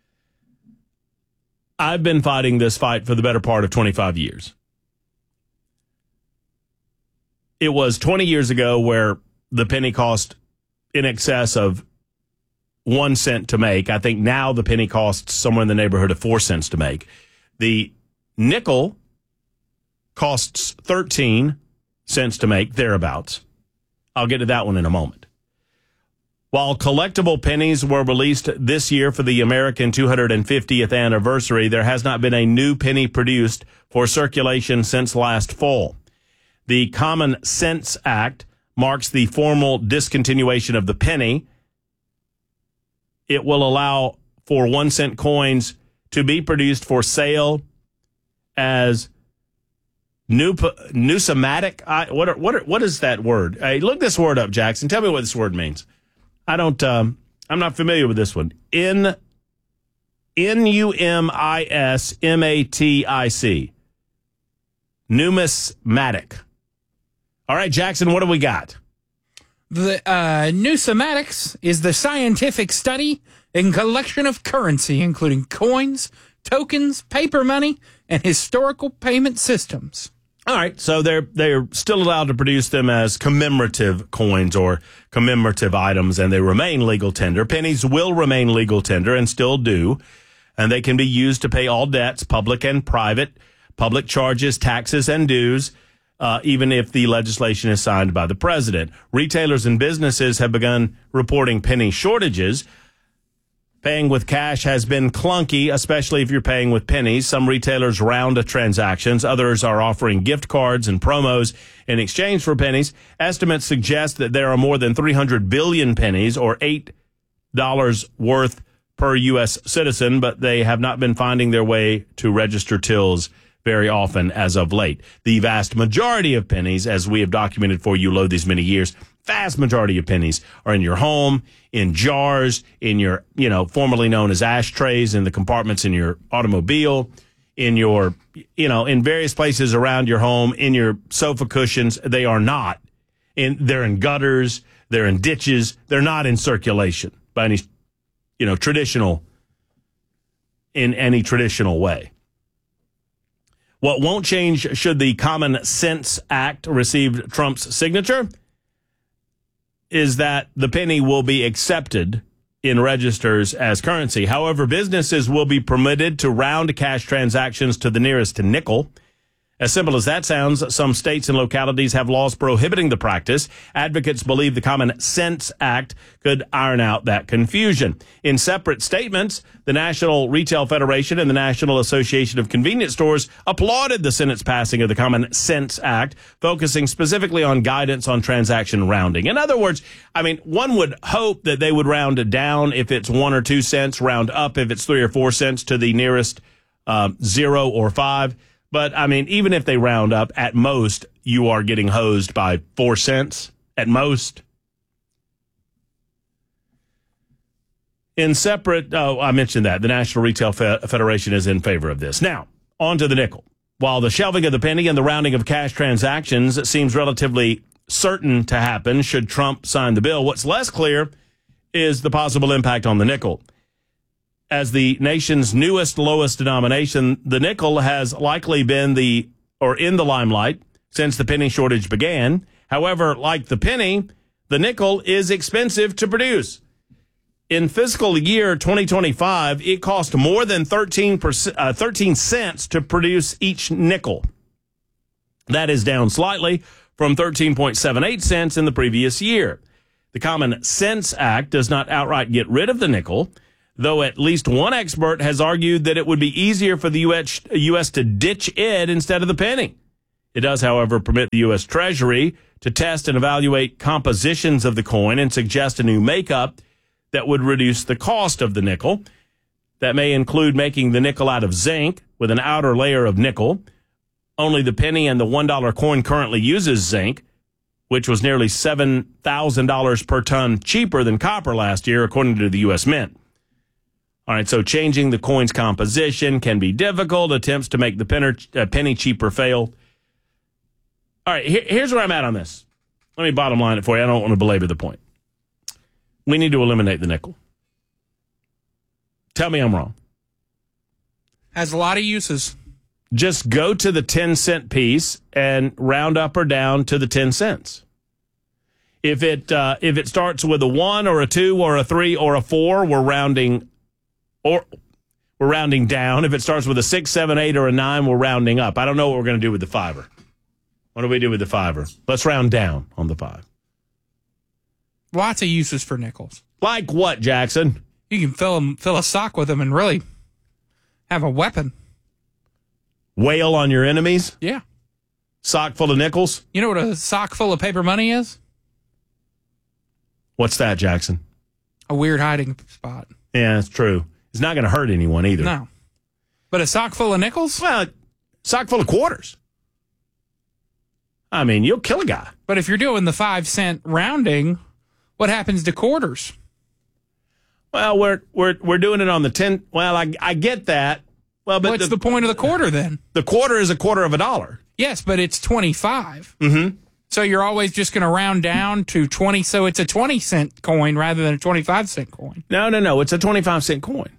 I've been fighting this fight for the better part of twenty-five years. It was twenty years ago where the penny cost in excess of one cent to make. I think now the penny costs somewhere in the neighborhood of four cents to make. The nickel costs thirteen cents to make, thereabouts. I'll get to that one in a moment. While collectible pennies were released this year for the American two hundred fiftieth anniversary, there has not been a new penny produced for circulation since last fall. The Common Sense Act marks the formal discontinuation of the penny. It will allow for one cent coins to be produced for sale as new, numismatic. I, what, are, what, are, what is that word? Hey, look this word up, Jackson. Tell me what this word means. I don't, um, I'm not familiar with this one. N, N U M I S M A T I C. Numismatic. All right, Jackson, what do we got? The uh, numismatics is the scientific study and collection of currency, including coins, tokens, paper money, and historical payment systems. All right, so they're they're still allowed to produce them as commemorative coins or commemorative items, and they remain legal tender. Pennies will remain legal tender and still do, and they can be used to pay all debts, public and private, public charges, taxes, and dues. Uh, even if the legislation is signed by the president. Retailers and businesses have begun reporting penny shortages. Paying with cash has been clunky, especially if you're paying with pennies. Some retailers round transactions. Others are offering gift cards and promos in exchange for pennies. Estimates suggest that there are more than three hundred billion pennies, or eight dollars worth per U S citizen, but they have not been finding their way to register tills very often as of late. The vast majority of pennies, as we have documented for you lo these many years, vast majority of pennies are in your home, in jars, in your, you know, formerly known as ashtrays, in the compartments in your automobile, in your, you know, in various places around your home, in your sofa cushions. They are not. In, they're in gutters, they're in ditches, they're not in circulation by any, you know, traditional, in any traditional way. What won't change should the Common Sense Act receive Trump's signature is that the penny will be accepted in registers as currency. However, businesses will be permitted to round cash transactions to the nearest nickel. As simple as that sounds, some states and localities have laws prohibiting the practice. Advocates believe the Common Sense Act could iron out that confusion. In separate statements, the National Retail Federation and the National Association of Convenience Stores applauded the Senate's passing of the Common Sense Act, focusing specifically on guidance on transaction rounding. In other words, I mean, one would hope that they would round it down if it's one or two cents, round up if it's three or four cents to the nearest uh, zero or five. But, I mean, even if they round up, at most, you are getting hosed by four cents, at most. In separate, oh, I mentioned that. The National Retail Fe- Federation is in favor of this. Now, on to the nickel. While the shelving of the penny and the rounding of cash transactions seems relatively certain to happen should Trump sign the bill, what's less clear is the possible impact on the nickel. as the nation's newest lowest denomination, the nickel has likely been the or in the limelight since the penny shortage began. However, like the penny, the nickel is expensive to produce. In fiscal year twenty twenty-five, it cost more than thirteen percent, uh, thirteen cents to produce each nickel. That is down slightly from thirteen point seven eight cents in the previous year. The Common Sense Act does not outright get rid of the nickel, though at least one expert has argued that it would be easier for the U S to ditch it instead of the penny. It does, however, permit the U S Treasury to test and evaluate compositions of the coin and suggest a new makeup that would reduce the cost of the nickel. That may include making the nickel out of zinc with an outer layer of nickel. Only the penny and the one dollar coin currently uses zinc, which was nearly seven thousand dollars per ton cheaper than copper last year, according to the U S Mint. All right, so changing the coin's composition can be difficult. Attempts to make the penny, uh, penny cheaper fail. All right, here, here's where I'm at on this. Let me bottom line it for you. I don't want to belabor the point. We need to eliminate the nickel. Tell me I'm wrong. Has a lot of uses. Just go to the ten cent piece and round up or down to the ten cents. If it uh, if it starts with a one or a two or a three or a four, we're rounding or we're rounding down. If it starts with a six, seven, eight, or a nine, we're rounding up. I don't know what we're going to do with the fiver. What do we do with the fiver? Let's round down on the five. Lots of uses for nickels. Like what, Jackson? You can fill them, fill a sock with them and really have a weapon. Wail on your enemies? Yeah. Sock full of nickels? You know what a sock full of paper money is? What's that, Jackson? A weird hiding spot. Yeah, it's true. It's not going to hurt anyone either. No. But a sock full of nickels? Well, sock full of quarters. I mean, you'll kill a guy. But if you're doing the five cent rounding, what happens to quarters? Well, we're we're we're doing it on the ten. Well, I I get that. Well, but what's the, the point of the quarter then? The quarter is a quarter of a dollar. Yes, but it's twenty-five. Mm-hmm. So you're always just going to round down to twenty. So it's a twenty cent coin rather than a twenty-five cent coin. No, no, no. It's a twenty-five cent coin.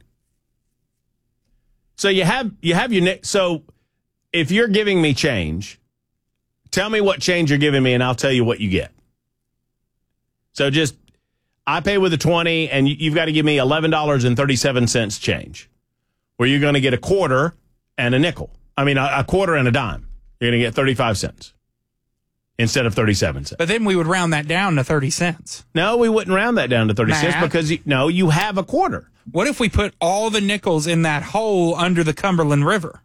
So you have you have your so if you're giving me change, tell me what change you're giving me, and I'll tell you what you get. So just I pay with a twenty, and you've got to give me eleven dollars and thirty-seven cents change, where you're going to get a quarter and a nickel. I mean, a, a quarter and a dime. You're going to get thirty-five cents instead of thirty-seven cents. But then we would round that down to thirty cents. No, we wouldn't round that down to thirty cents because, you, no, you have a quarter. What if we put all the nickels in that hole under the Cumberland River?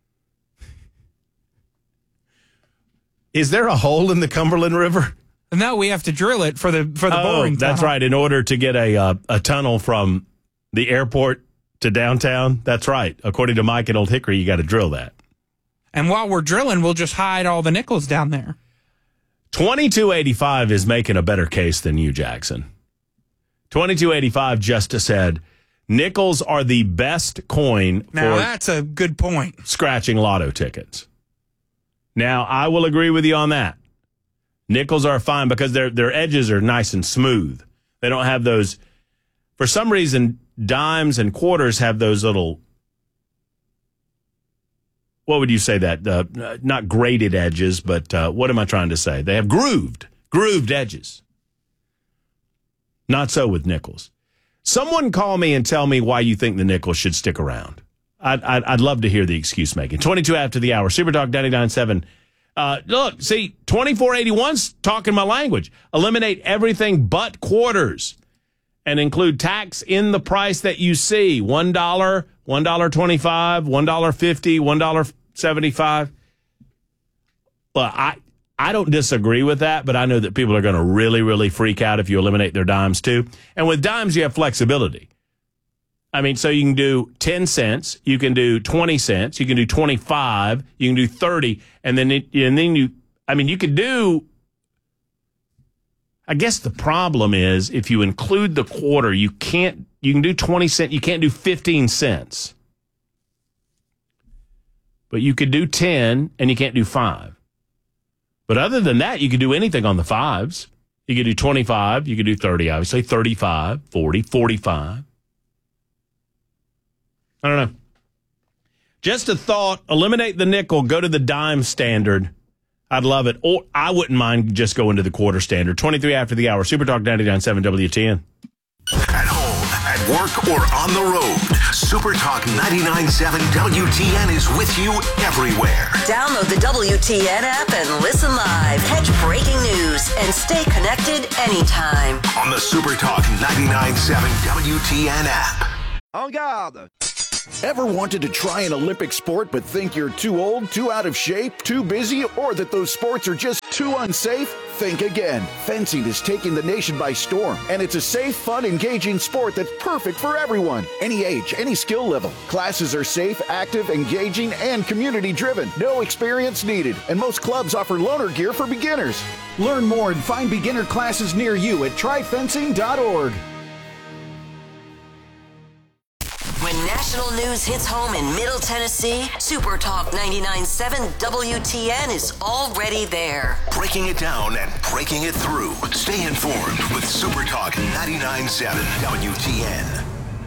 Is there a hole in the Cumberland River? No, we have to drill it for the for the oh, boring. That's right. In order to get a uh, a tunnel from the airport to downtown, that's right. According to Mike at Old Hickory, you got to drill that. And while we're drilling, we'll just hide all the nickels down there. twenty-two eighty-five is making a better case than you, Jackson. twenty-two eighty-five just said nickels are the best coin now, for that's a good point. Scratching lotto tickets. Now, I will agree with you on that. Nickels are fine because their their edges are nice and smooth. They don't have those. For some reason, dimes and quarters have those little. What would you say that? Uh, not grated edges, but uh, what am I trying to say? They have grooved, grooved edges. Not so with nickels. Someone call me and tell me why you think the nickel should stick around. I'd, I'd, I'd love to hear the excuse making. twenty-two after the hour. Super Talk ninety-nine point seven. Uh, look, see, twenty-four eighty-one's talking my language. Eliminate everything but quarters and include tax in the price that you see. one dollar, one dollar and twenty-five cents, one dollar and fifty cents, one dollar and seventy-five cents. Well, I, I don't disagree with that, but I know that people are going to really, really freak out if you eliminate their dimes too. And with dimes, you have flexibility. I mean, so you can do ten cents, you can do twenty cents, you can do twenty-five, you can do thirty, and then it, and then you, I mean, you could do, I guess the problem is if you include the quarter, you can't, you can do twenty cents, you can't do fifteen cents. But you could do ten and you can't do five. But other than that, you could do anything on the fives. You could do twenty-five, you could do thirty, obviously, thirty-five, forty, forty-five. I don't know. Just a thought, eliminate the nickel, go to the dime standard. I'd love it. Or I wouldn't mind just going to the quarter standard. twenty-three after the hour. Super Talk ninety-nine point seven W T N. At home, at work, or on the road, Super Talk ninety-nine point seven W T N is with you everywhere. Download the W T N app and listen live. Catch breaking news and stay connected anytime. On the Super Talk ninety-nine point seven W T N app. En garde! Ever wanted to try an Olympic sport but think you're too old, too out of shape, too busy, or that those sports are just too unsafe? Think again. Fencing is taking the nation by storm, and it's a safe, fun, engaging sport that's perfect for everyone. Any age, any skill level. Classes are safe, active, engaging, and community-driven. No experience needed, and most clubs offer loaner gear for beginners. Learn more and find beginner classes near you at try fencing dot org. When national news hits home in Middle Tennessee, Super Talk ninety-nine point seven W T N is already there. Breaking it down and breaking it through. Stay informed with Super Talk ninety-nine point seven W T N.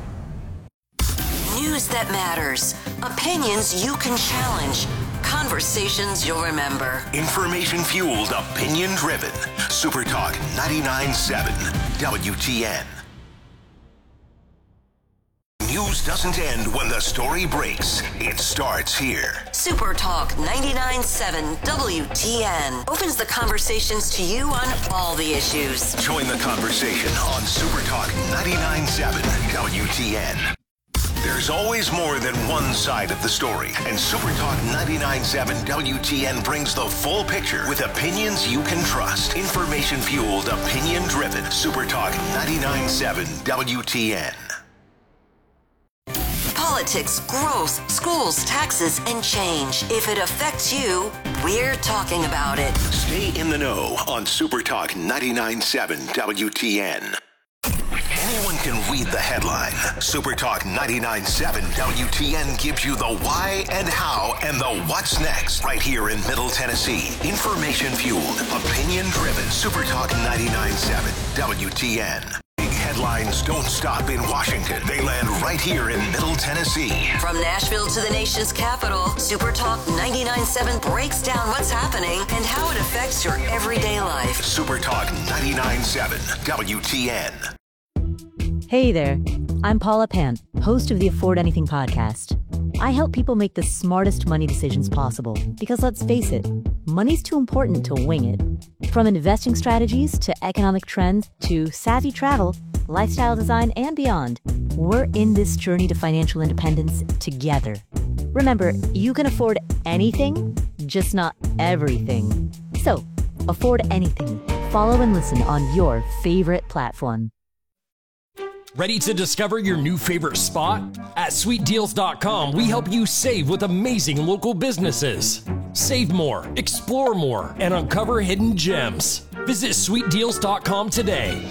News that matters. Opinions you can challenge. Conversations you'll remember. Information-fueled, opinion-driven. Super Talk ninety-nine point seven W T N. News doesn't end when the story breaks. It starts here. Super Talk ninety-nine point seven W T N opens the conversations to you on all the issues. Join the conversation on Super Talk ninety-nine point seven W T N. There's always more than one side of the story, and Super Talk ninety-nine point seven W T N brings the full picture with opinions you can trust. Information-fueled, opinion-driven. Super Talk ninety-nine point seven W T N. Politics, growth, schools, taxes, and change. If it affects you, we're talking about it. Stay in the know on Super Talk ninety-nine point seven W T N. Anyone can read the headline. Super Talk ninety-nine point seven W T N gives you the why and how and the what's next right here in Middle Tennessee. Information-fueled, opinion-driven. Super Talk ninety-nine point seven W T N. Headlines don't stop in Washington. They land right here in Middle Tennessee. From Nashville to the nation's capital, Super Talk ninety-nine point seven breaks down what's happening and how it affects your everyday life. Super Talk ninety-nine point seven W T N. Hey there, I'm Paula Pant, host of the Afford Anything podcast. I help people make the smartest money decisions possible because, let's face it, money's too important to wing it. From investing strategies to economic trends to savvy travel, lifestyle design, and beyond, we're in this journey to financial independence together. Remember, you can afford anything, just not everything. So, afford anything. Follow and listen on your favorite platform. Ready to discover your new favorite spot? At sweet deals dot com, we help you save with amazing local businesses. Save more, explore more, and uncover hidden gems. Visit sweet deals dot com today.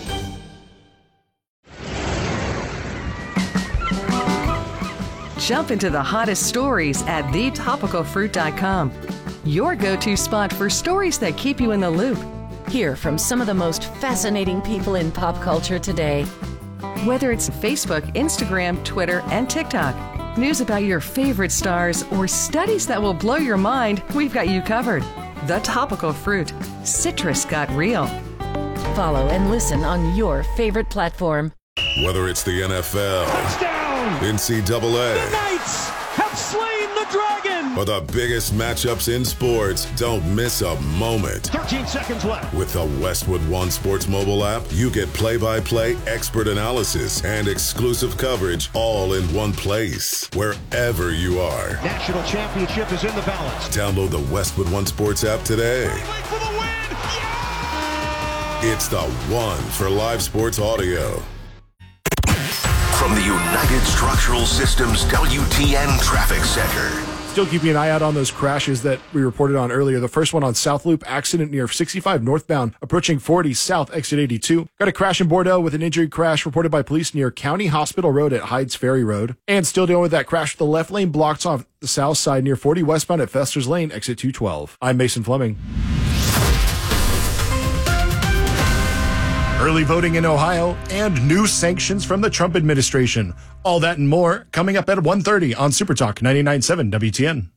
Jump into the hottest stories at the topical fruit dot com. Your go-to spot for stories that keep you in the loop. Hear from some of the most fascinating people in pop culture today. Whether it's Facebook, Instagram, Twitter, and TikTok, news about your favorite stars, or studies that will blow your mind, we've got you covered. The Topical Fruit. Citrus got real. Follow and listen on your favorite platform. Whether it's the N F L, touchdown, N C double A, the Knights have slain the dragon, or the biggest matchups in sports, don't miss a moment. thirteen seconds left. With the Westwood One Sports mobile app, you get play-by-play, expert analysis, and exclusive coverage all in one place, wherever you are. National championship is in the balance. Download the Westwood One Sports app today. For the win. Yeah! It's the one for live sports audio. From the United Structural Systems W T N Traffic Center. Still keeping an eye out on those crashes that we reported on earlier. The first one on South Loop, accident near sixty-five northbound, approaching forty south, exit eighty-two. Got a crash in Bordeaux with an injury crash reported by police near County Hospital Road at Hydes Ferry Road. And still dealing with that crash with the left lane blocked off the south side near forty westbound at Fester's Lane, exit two twelve. I'm Mason Fleming. early voting in Ohio, and new sanctions from the Trump administration. All that and more coming up at one thirty on Super Talk ninety-nine point seven W T N.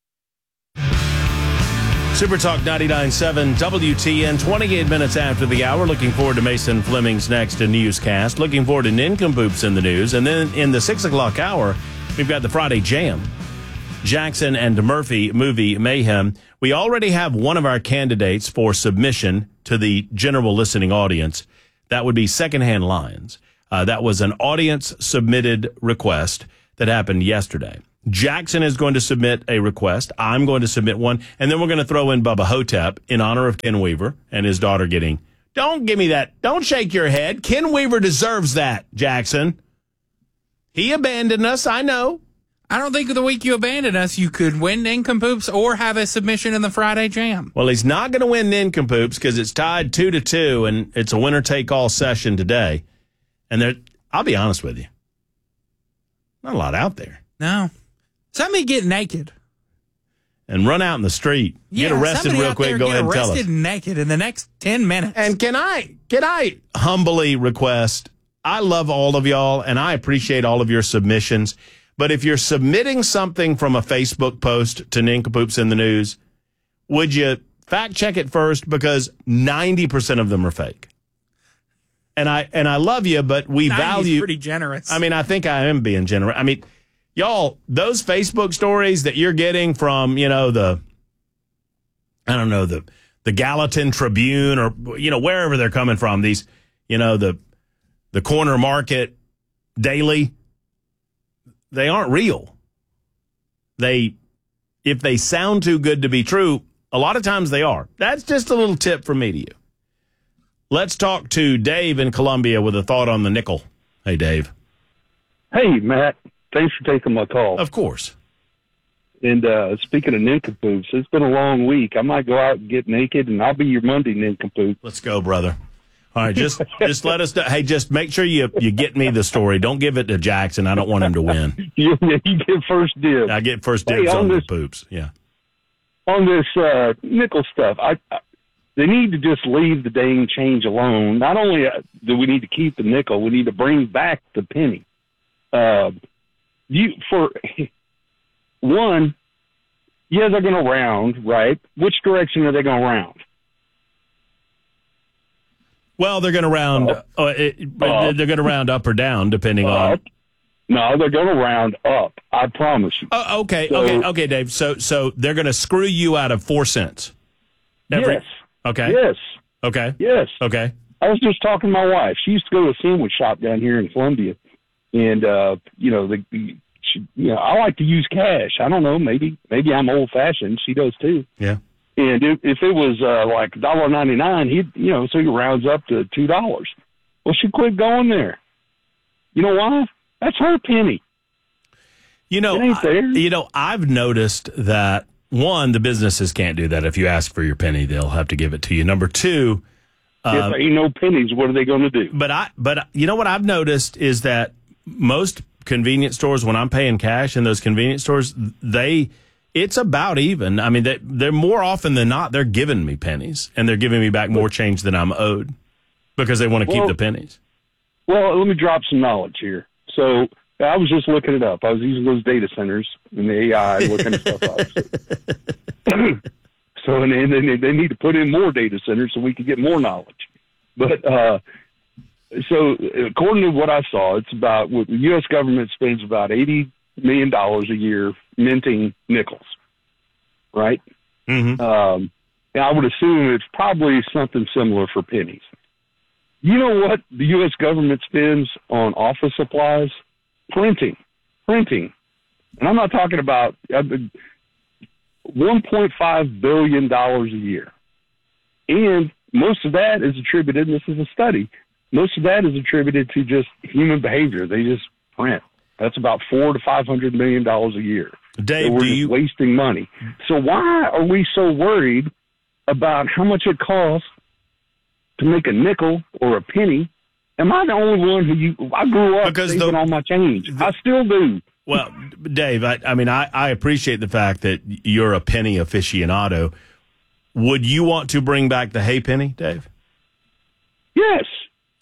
Super Talk ninety-nine point seven W T N, twenty-eight minutes after the hour. Looking forward to Mason Fleming's next newscast. Looking forward to Nincompoops in the news. And then in the six o'clock hour, we've got the Friday Jam. Jackson and Murphy Movie Mayhem. We already have one of our candidates for submission to the general listening audience. That would be Secondhand Lions. Uh, that was an audience-submitted request that happened yesterday. Jackson is going to submit a request. I'm going to submit one. And then we're going to throw in Bubba Hotep in honor of Ken Weaver and his daughter getting... Don't give me that. Don't shake your head. Ken Weaver deserves that, Jackson. He abandoned us, I know. I don't think the week you abandoned us, you could win Nincompoops or have a submission in the Friday Jam. Well, he's not going to win Nincompoops because it's tied two to two, and it's a winner-take-all session today. And there, I'll be honest with you, not a lot out there. No. Somebody get naked. And run out in the street. Yeah, get arrested real quick. Go ahead and tell us. Get arrested naked in the next ten minutes. And can I, can I humbly request, I love all of y'all, and I appreciate all of your submissions. But if you're submitting something from a Facebook post to Nincompoops in the News, would you fact check it first? Because ninety percent of them are fake. And I and I love you, but we value... pretty generous. I mean, I think I am being generous. I mean, y'all, those Facebook stories that you're getting from, you know, the, I don't know, the the Gallatin Tribune or, you know, wherever they're coming from, these, you know, the the Corner Market Daily, they aren't real. They, if they sound too good to be true, a lot of times they are. That's just a little tip from me to you. Let's talk to Dave in Columbia with a thought on the nickel. Hey, Dave. Hey, Matt. Thanks for taking my call. Of course. And uh, speaking of nincompoops, it's been a long week. I might go out and get naked, and I'll be your Monday nincompoop. Let's go, brother. All right, just just let us know. Hey, just make sure you you get me the story. Don't give it to Jackson. I don't want him to win. you, you get first dibs. I get first dibs hey, on, on this, the poops. Yeah. On this uh, nickel stuff, I, I they need to just leave the dang change alone. Not only do we need to keep the nickel, we need to bring back the penny. Uh, you for one, yeah, they're going to round, right? Which direction are they going to round? Well, they're going to round. Uh, uh, it, uh, they're going to round up or down, depending uh, on. No, they're going to round up. I promise you. Oh, okay, so, okay, okay, Dave. So, so they're going to screw you out of four cents. Every, yes. Okay. Yes. Okay. Yes. Okay. I was just talking to my wife. She used to go to a sandwich shop down here in Columbia, and uh, you know, the, she, you know, I like to use cash. I don't know. Maybe, maybe I'm old fashioned. She does too. Yeah. And if, if it was uh, like one dollar ninety-nine, he, you know, so he rounds up to two dollars. Well, she quit going there. You know why? That's her penny. You know, it ain't there. I, you know, I've noticed that one, the businesses can't do that. If you ask for your penny, they'll have to give it to you. Number two, if there ain't no pennies, what are they going to do? But I, but you know what I've noticed is that most convenience stores, when I'm paying cash in those convenience stores, they. It's about even. I mean, they, they're more often than not, they're giving me pennies, and they're giving me back more change than I'm owed because they want to well, keep the pennies. Well, let me drop some knowledge here. So I was just looking it up. I was using those data centers and the A I looking stuff up. So and then they, they need to put in more data centers so we can get more knowledge. But uh, so according to what I saw, it's about what the U S government spends about eighty million dollars a year minting nickels, right? Mm-hmm. Um, and I would assume it's probably something similar for pennies. You know what the U S government spends on office supplies? Printing. Printing. And I'm not talking about uh, one point five billion dollars a year. And most of that is attributed, and this is a study, most of that is attributed to just human behavior. They just print. That's about four to five hundred million dollars a year. Dave, so we're do just you wasting money? So why are we so worried about how much it costs to make a nickel or a penny? Am I the only one who you? I grew up because saving the, all my change. The, I still do. Well, Dave, I, I mean, I, I appreciate the fact that you're a penny aficionado. Would you want to bring back the hay penny, Dave? Yes.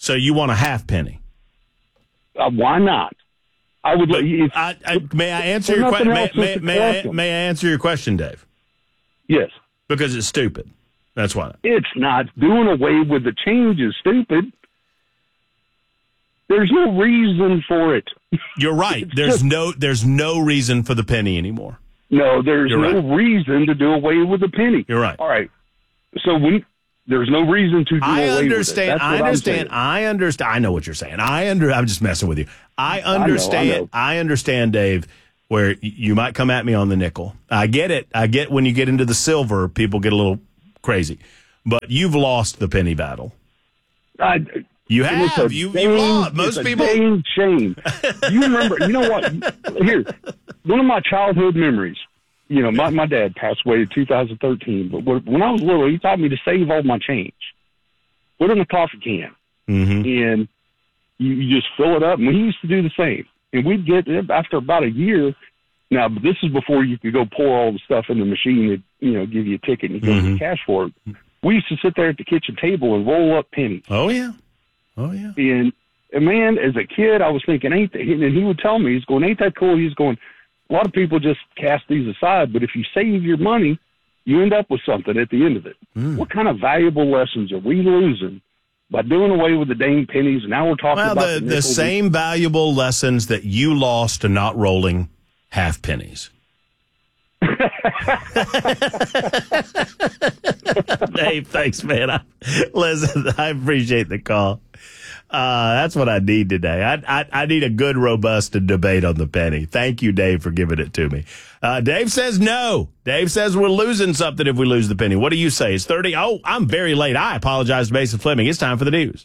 So you want a half penny? Uh, why not? I would. But If, I, I, may I answer There's your question? nothing May, else may, to may, ask I, them. may I answer your question, Dave? Yes. Because it's stupid. That's why. It's not. Doing away with the change is stupid. There's no reason for it. You're right. There's no there's no reason for the penny anymore. No, there's You're no right. reason to do away with the penny. You're right. All right. So when there's no reason to do I away understand. with it. That's I what I'm understand. saying. I understand. I know what you're saying. I under. I'm just messing with you. I I know, I understand. know. I understand, Dave. Where y- you might come at me on the nickel. I get it. I get when you get into the silver, people get a little crazy. But you've lost the penny battle. I, You it's have. a You, dang- you've lost. Most it's people. A dang shame. You remember? You know what? Here, one of my childhood memories. You know, my, my dad passed away in two thousand thirteen. But when I was little, he taught me to save all my change. Put it in a coffee can, Mm-hmm. and you, you just fill it up. And we used to do the same. And we'd get after about a year. Now, this is before you could go pour all the stuff in the machine and, you know, give you a ticket and you go Mhm. get cash for it. We used to sit there at the kitchen table and roll up pennies. Oh yeah. Oh yeah. And, and man, as a kid, I was thinking, ain't that, and he would tell me, he's going, ain't that cool? He's going, a lot of people just cast these aside, but if you save your money, you end up with something at the end of it. Mm. What kind of valuable lessons are we losing by doing away with the dang pennies? And now we're talking Well, about the, the, the nickels. same valuable lessons that you lost to not rolling half pennies. Dave, thanks, man. I, listen, I appreciate the call. Uh, that's what I need today. I, I I need a good, robust debate on the penny. Thank you, Dave, for giving it to me. Uh, Dave says no. Dave says we're losing something if we lose the penny. What do you say? It's thirty. Oh, I'm very late. I apologize to Mason Fleming. It's time for the news.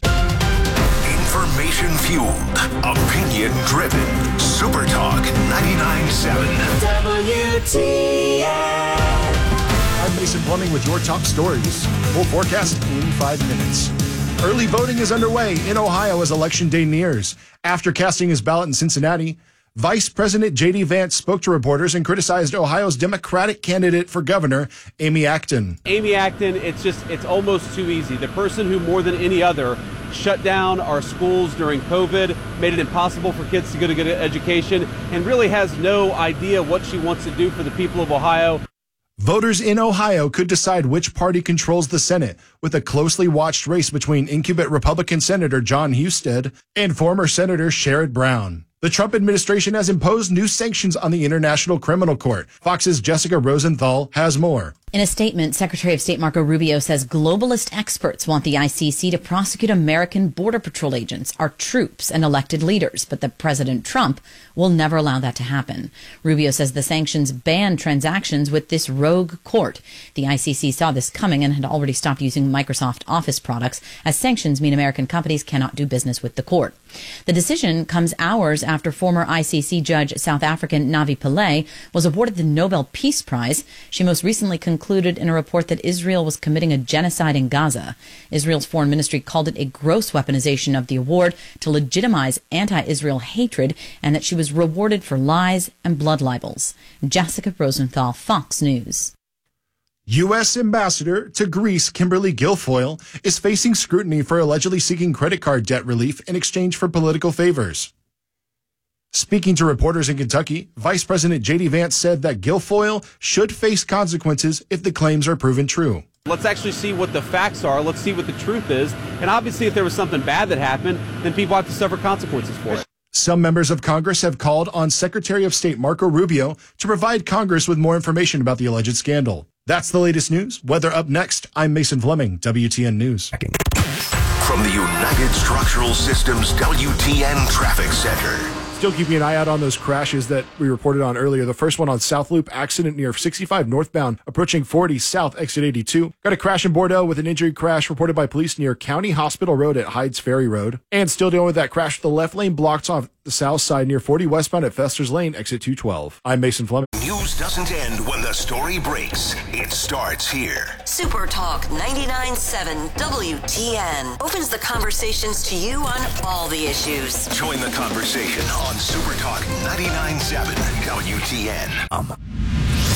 Information fueled, opinion driven. Super Talk ninety-nine point seven. W T N. I'm Mason Fleming with your top stories. Full forecast in five minutes. Early voting is underway in Ohio as Election Day nears. After casting his ballot in Cincinnati, Vice President J D. Vance spoke to reporters and criticized Ohio's Democratic candidate for governor, Amy Acton. Amy Acton, it's just, it's almost too easy. The person who more than any other shut down our schools during COVID, made it impossible for kids to get a good education, and really has no idea what she wants to do for the people of Ohio. Voters in Ohio could decide which party controls the Senate, with a closely watched race between incumbent Republican Senator John Husted and former Senator Sherrod Brown. The Trump administration has imposed new sanctions on the International Criminal Court. Fox's Jessica Rosenthal has more. In a statement, Secretary of State Marco Rubio says globalist experts want the I C C to prosecute American Border Patrol agents, our troops, and elected leaders, but that President Trump will never allow that to happen. Rubio says the sanctions ban transactions with this rogue court. The I C C saw this coming and had already stopped using Microsoft Office products, as sanctions mean American companies cannot do business with the court. The decision comes hours after former I C C judge South African Navi Pillay was awarded the Nobel Peace Prize. She most recently concluded in a report that Israel was committing a genocide in Gaza. Israel's foreign ministry called it a gross weaponization of the award to legitimize anti-Israel hatred, and that she was rewarded for lies and blood libels. Jessica Rosenthal, Fox News. U S Ambassador to Greece Kimberly Guilfoyle is facing scrutiny for allegedly seeking credit card debt relief in exchange for political favors. Speaking to reporters in Kentucky, Vice President J D. Vance said that Guilfoyle should face consequences if the claims are proven true. Let's actually see what the facts are. Let's see what the truth is. And obviously, if there was something bad that happened, then people have to suffer consequences for it. Some members of Congress have called on Secretary of State Marco Rubio to provide Congress with more information about the alleged scandal. That's the latest news. Weather up next. I'm Mason Fleming, W T N News. From the United Structural Systems W T N Traffic Center. Still keeping an eye out on those crashes that we reported on earlier. The first one on South Loop, accident near sixty-five northbound, approaching forty south, exit eighty-two. Got a crash in Bordeaux with an injury crash reported by police near County Hospital Road at Hydes Ferry Road. And still dealing with that crash, the left lane blocked off the south side near forty westbound at Fester's Lane, exit two twelve. I'm Mason Fleming. News doesn't end when the story breaks. It starts here. Super Talk ninety-nine point seven W T N opens the conversations to you on all the issues. Join the conversation on Super Talk ninety-nine point seven W T N. Um.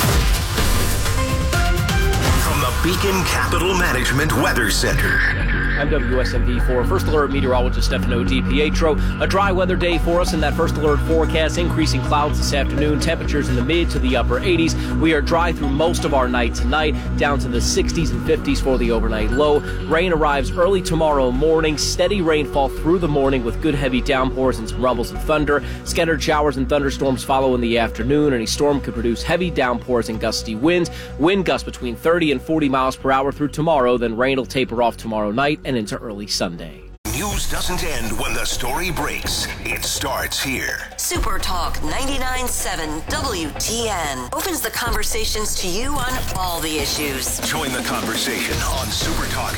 From the Beacon Capital Management Weather Center. I'm W S M V four First Alert meteorologist Stefano DiPietro. A dry weather day for us in that First Alert forecast. Increasing clouds this afternoon. Temperatures in the mid to the upper eighties. We are dry through most of our night tonight, down to the sixties and fifties for the overnight low. Rain arrives early tomorrow morning. Steady rainfall through the morning with good heavy downpours and some rumbles and thunder. Scattered showers and thunderstorms follow in the afternoon. Any storm could produce heavy downpours and gusty winds. Wind gusts between thirty and forty miles per hour through tomorrow. Then rain will taper off tomorrow night and into early Sunday. News doesn't end when the story breaks. It starts here. Super Talk ninety-nine point seven W T N opens the conversations to you on all the issues. Join the conversation on Super Talk